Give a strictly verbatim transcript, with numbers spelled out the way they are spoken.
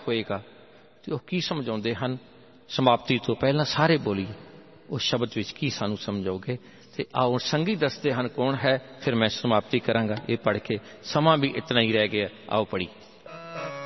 ਹੋਏਗਾ। ਤੇ ਉਹ ਕੀ ਸਮਝਾਉਂਦੇ ਹਨ, ਸਮਾਪਤੀ ਤੋਂ ਪਹਿਲਾਂ ਸਾਰੇ ਬੋਲੀਏ ਉਸ ਸ਼ਬਦ ਵਿੱਚ ਕੀ ਸਾਨੂੰ ਸਮਝਾਓਗੇ। ਤੇ ਆਓ ਸੰਗੀ ਦੱਸਦੇ ਹਨ ਕੌਣ ਹੈ, ਫਿਰ ਮੈਂ ਸਮਾਪਤੀ ਕਰਾਂਗਾ ਇਹ ਪੜ੍ਹ ਕੇ। ਸਮਾਂ ਵੀ ਇਤਨਾ ਹੀ ਰਹਿ ਗਿਆ, ਆਓ ਪੜ੍ਹੀਏ।